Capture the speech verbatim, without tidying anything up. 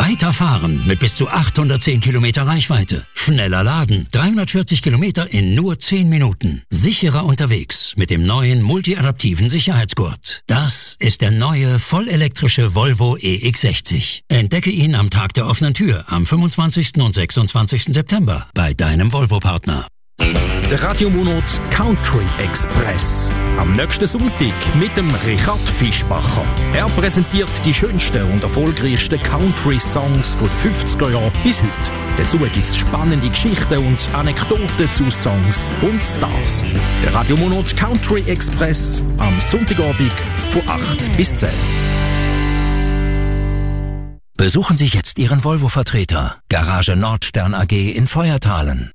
Weiterfahren mit bis zu achthundertzehn Kilometer Reichweite. Schneller laden. dreihundertvierzig Kilometer in nur zehn Minuten. Sicherer unterwegs mit dem neuen multiadaptiven Sicherheitsgurt. Das ist der neue vollelektrische Volvo E X sechzig. Entdecke ihn am Tag der offenen Tür am fünfundzwanzigsten und sechsundzwanzigsten September bei deinem Volvo-Partner. Der Radiomonat Country Express. Am nächsten Sonntag mit dem Richard Fischbacher. Er präsentiert die schönsten und erfolgreichsten Country-Songs von den fünfziger Jahren bis heute. Dazu gibt es spannende Geschichten und Anekdoten zu Songs und Stars. Der Radiomonat Country Express am Sonntagabend von acht bis zehn. Besuchen Sie jetzt Ihren Volvo-Vertreter. Garage Nordstern A G in Feuertalen.